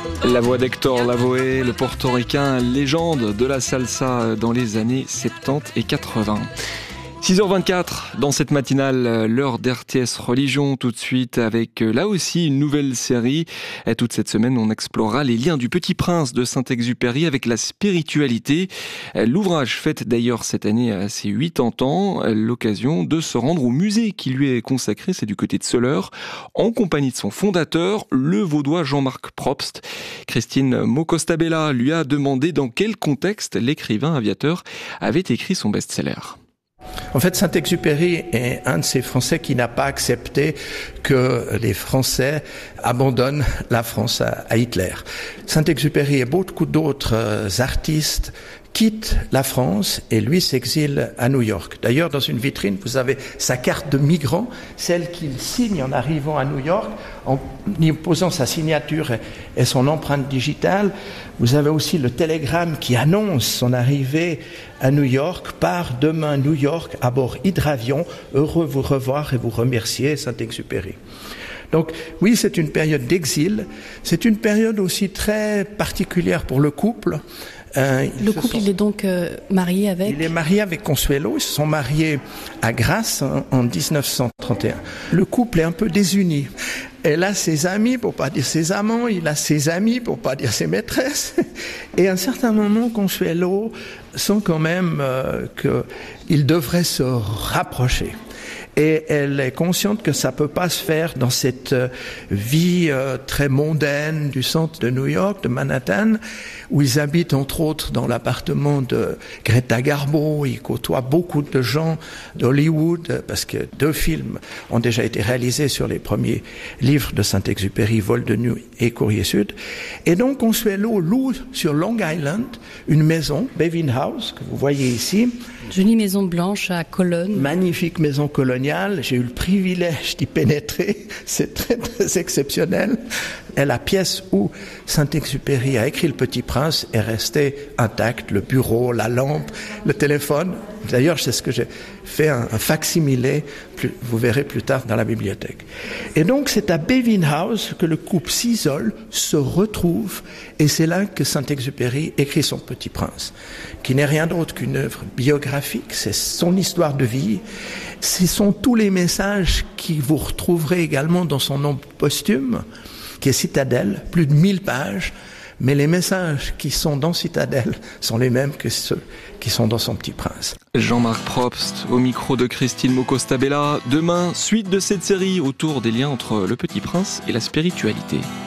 La voix d'Hector Lavoe, le portoricain, légende de la salsa dans les années 70 et 80. 6h24, dans cette matinale, l'heure d'RTS Religion, tout de suite avec là aussi une nouvelle série. Et toute cette semaine, on explorera les liens du Petit Prince de Saint-Exupéry avec la spiritualité. L'ouvrage fête d'ailleurs cette année ses 80 ans, l'occasion de se rendre au musée qui lui est consacré, c'est du côté de Soleure, en compagnie de son fondateur, le vaudois Jean-Marc Probst. Christine Mocostabella lui a demandé dans quel contexte l'écrivain aviateur avait écrit son best-seller. En fait, Saint-Exupéry est un de ces Français qui n'a pas accepté que les Français abandonnent la France à Hitler. Saint-Exupéry et beaucoup d'autres artistes quittent la France et lui s'exile à New York. D'ailleurs, dans une vitrine, vous avez sa carte de migrant, celle qu'il signe en arrivant à New York, en y posant sa signature et son empreinte digitale. Vous avez aussi le télégramme qui annonce son arrivée à New York. Part demain New York à bord hydravion. Heureux vous revoir et vous remercier, Saint-Exupéry. Donc oui, c'est une période d'exil. C'est une période aussi très particulière pour le couple. Il est donc marié avec... Il est marié avec Consuelo. Ils se sont mariés à Grasse en 1931. Le couple est un peu désuni. Elle a ses amis, pour pas dire ses amants. Il a ses amis, pour pas dire ses maîtresses. Et à un certain moment, Consuelo sent quand même qu'il devrait se rapprocher. Et elle est consciente que ça peut pas se faire dans cette vie très mondaine du centre de New York, de Manhattan, où ils habitent entre autres dans l'appartement de Greta Garbo. Ils côtoient beaucoup de gens d'Hollywood, parce que 2 films ont déjà été réalisés sur les premiers livres de Saint-Exupéry, Vol de nuit et Courrier Sud. Et donc Consuelo loue sur Long Island une maison, Bevin House, que vous voyez ici. Jolie maison blanche à Cologne. Magnifique maison coloniale. J'ai eu le privilège d'y pénétrer. C'est très, très exceptionnel. Et la pièce où Saint-Exupéry a écrit Le Petit Prince est restée intacte. Le bureau, la lampe, le téléphone. D'ailleurs, c'est ce que j'ai fait, un fac-similé. Vous verrez plus tard dans la bibliothèque. Et donc, c'est à Bevin House que le couple s'isole, se retrouve. Et c'est là que Saint-Exupéry écrit son Petit Prince, qui n'est rien d'autre qu'une œuvre biographique. C'est son histoire de vie. Ce sont tous les messages que vous retrouverez également dans son nom posthume, qui est Citadelle, plus de 1000 pages, mais les messages qui sont dans Citadelle sont les mêmes que ceux qui sont dans son Petit Prince. Jean-Marc Probst, au micro de Christine Mocostabella. Demain, suite de cette série autour des liens entre le Petit Prince et la spiritualité.